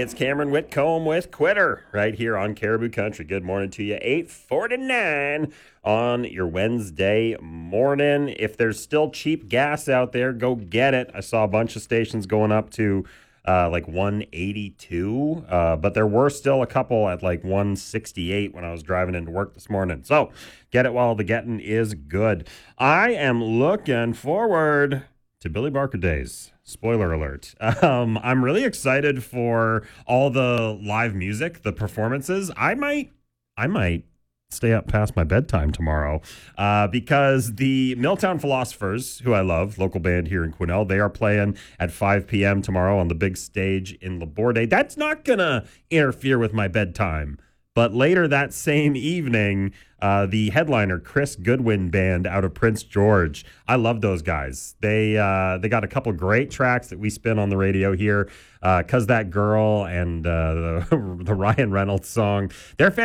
it's Cameron Whitcomb with Quitter right here on Caribou Country. Good morning to you. 8:49 on your Wednesday morning. If there's still cheap gas out there, go get it. I saw a bunch of stations going up to like 182, but there were still a couple at like 168 when I was driving into work this morning. So get it while the getting is good. I am looking forward to Billy Barker Days. Spoiler alert. I'm really excited for all the live music, the performances. I might stay up past my bedtime tomorrow because the Milltown Philosophers, who I love, local band here in Quesnel, they are playing at 5 p.m. tomorrow on the big stage in Laborde. That's not going to interfere with my bedtime. But later that same evening, the headliner, Chris Goodwin Band out of Prince George. I love those guys. They got a couple great tracks that we spin on the radio here, 'Cause That Girl and the Ryan Reynolds song. They're